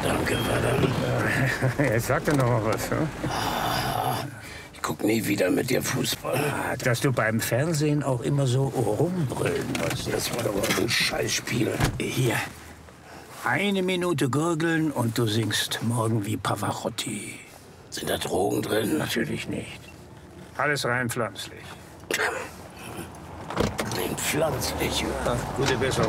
Danke, verdammt. Jetzt sag doch noch mal was. Hm? Ich guck nie wieder mit dir Fußball. Dass du beim Fernsehen auch immer so rumbrüllen musst. Das war doch ein Scheißspiel. Hier. 1 Minute gurgeln und du singst morgen wie Pavarotti. Sind da Drogen drin? Natürlich nicht. Alles rein pflanzlich. Rein pflanzlich, ja. Gute Besserung.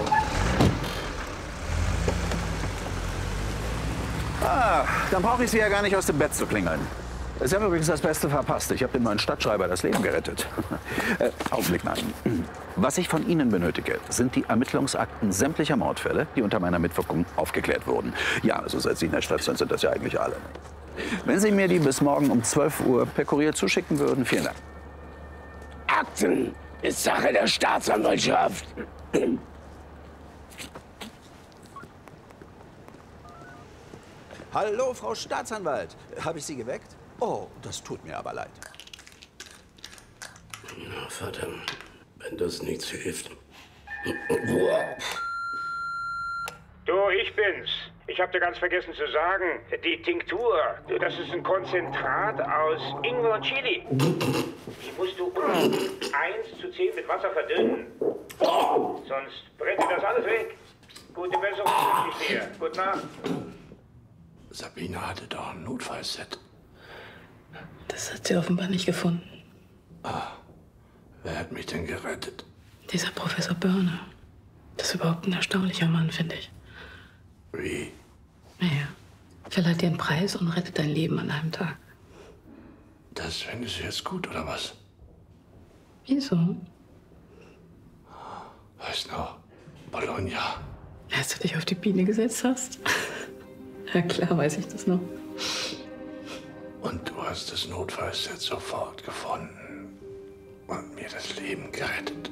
Ah, dann brauche ich Sie ja gar nicht aus dem Bett zu klingeln. Sie haben übrigens das Beste verpasst. Ich habe dem neuen Stadtschreiber das Leben gerettet. Augenblick mal. Was ich von Ihnen benötige, sind die Ermittlungsakten sämtlicher Mordfälle, die unter meiner Mitwirkung aufgeklärt wurden. Ja, also seit Sie in der Stadt sind, sind das ja eigentlich alle. Wenn Sie mir die bis morgen um 12 Uhr per Kurier zuschicken würden, vielen Dank. Akten ist Sache der Staatsanwaltschaft. Hallo, Frau Staatsanwalt. Habe ich Sie geweckt? Oh, das tut mir aber leid. Na, verdammt, wenn das nichts hilft. Du, ich bin's. Ich hab dir ganz vergessen zu sagen, die Tinktur, das ist ein Konzentrat aus Ingwer und Chili. Die musst du 1:10 mit Wasser verdünnen. Sonst brennt dir das alles weg. Gute Besserung wünsche ich dir. Gute Nacht. Sabine hatte doch ein Notfallset. Das hat sie offenbar nicht gefunden. Wer hat mich denn gerettet? Dieser Professor Börner. Das ist überhaupt ein erstaunlicher Mann, finde ich. Wie? Naja, verleiht dir einen Preis und rettet dein Leben an einem Tag. Das findest du jetzt gut, oder was? Wieso? Weißt noch, Bologna. Als du dich auf die Biene gesetzt hast? Ja klar, weiß ich das noch. Und du hast das Notfallset sofort gefunden und mir das Leben gerettet.